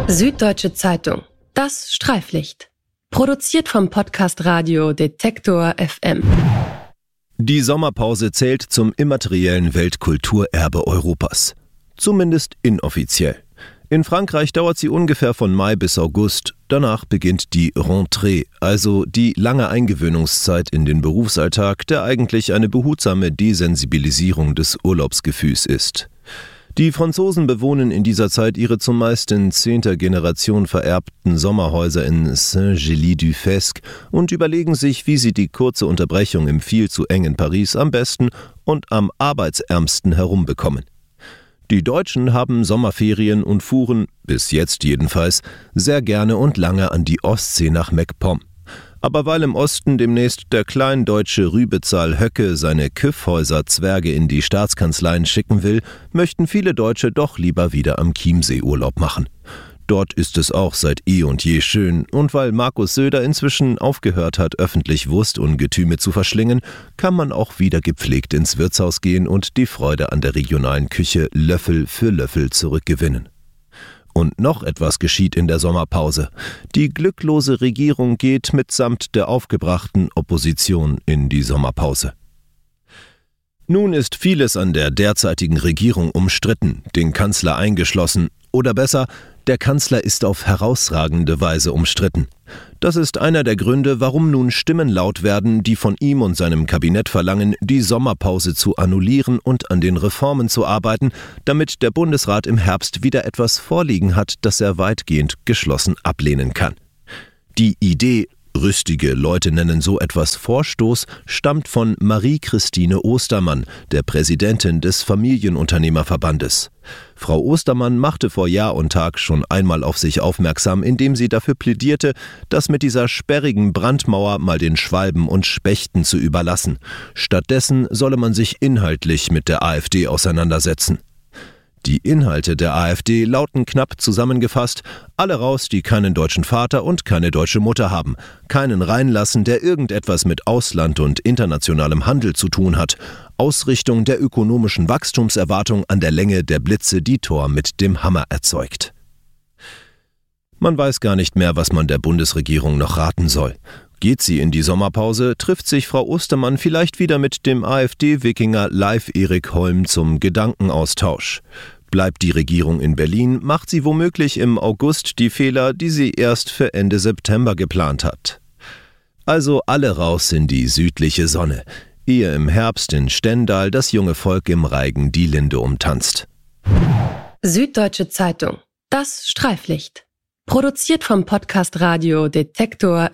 Süddeutsche Zeitung. Das Streiflicht. Produziert vom Podcast Radio Detektor FM. Die Sommerpause zählt zum immateriellen Weltkulturerbe Europas. Zumindest inoffiziell. In Frankreich dauert sie ungefähr von Mai bis August. Danach beginnt die Rentrée, also die lange Eingewöhnungszeit in den Berufsalltag, der eigentlich eine behutsame Desensibilisierung des Urlaubsgefühls ist. Die Franzosen bewohnen in dieser Zeit ihre zumeist in 10. Generation vererbten Sommerhäuser in Saint-Gély-du-Fesque und überlegen sich, wie sie die kurze Unterbrechung im viel zu engen Paris am besten und am arbeitsärmsten herumbekommen. Die Deutschen haben Sommerferien und fuhren, bis jetzt jedenfalls, sehr gerne und lange an die Ostsee nach MacPom. Aber weil im Osten demnächst der kleindeutsche Rübezahl Höcke seine Kyffhäuser-Zwerge in die Staatskanzleien schicken will, möchten viele Deutsche doch lieber wieder am Chiemsee Urlaub machen. Dort ist es auch seit eh und je schön, und weil Markus Söder inzwischen aufgehört hat, öffentlich Wurstungetüme zu verschlingen, kann man auch wieder gepflegt ins Wirtshaus gehen und die Freude an der regionalen Küche Löffel für Löffel zurückgewinnen. Und noch etwas geschieht in der Sommerpause. Die glücklose Regierung geht mitsamt der aufgebrachten Opposition in die Sommerpause. Nun ist vieles an der derzeitigen Regierung umstritten, den Kanzler eingeschlossen. Oder besser, der Kanzler ist auf herausragende Weise umstritten. Das ist einer der Gründe, warum nun Stimmen laut werden, die von ihm und seinem Kabinett verlangen, die Sommerpause zu annullieren und an den Reformen zu arbeiten, damit der Bundesrat im Herbst wieder etwas vorliegen hat, das er weitgehend geschlossen ablehnen kann. Die Idee, rüstige Leute nennen so etwas Vorstoß, stammt von Marie-Christine Ostermann, der Präsidentin des Familienunternehmerverbandes. Frau Ostermann machte vor Jahr und Tag schon einmal auf sich aufmerksam, indem sie dafür plädierte, das mit dieser sperrigen Brandmauer mal den Schwalben und Spechten zu überlassen. Stattdessen solle man sich inhaltlich mit der AfD auseinandersetzen. Die Inhalte der AfD lauten knapp zusammengefasst: alle raus, die keinen deutschen Vater und keine deutsche Mutter haben, keinen reinlassen, der irgendetwas mit Ausland und internationalem Handel zu tun hat, Ausrichtung der ökonomischen Wachstumserwartung an der Länge der Blitze, die Thor mit dem Hammer erzeugt. Man weiß gar nicht mehr, was man der Bundesregierung noch raten soll. Geht sie in die Sommerpause, trifft sich Frau Ostermann vielleicht wieder mit dem AfD-Wikinger Leif Erik Holm zum Gedankenaustausch. Bleibt die Regierung in Berlin, macht sie womöglich im August die Fehler, die sie erst für Ende September geplant hat. Also alle raus in die südliche Sonne, ehe im Herbst in Stendal das junge Volk im Reigen die Linde umtanzt. Süddeutsche Zeitung. Das Streiflicht. Produziert vom Podcast Radio Detektor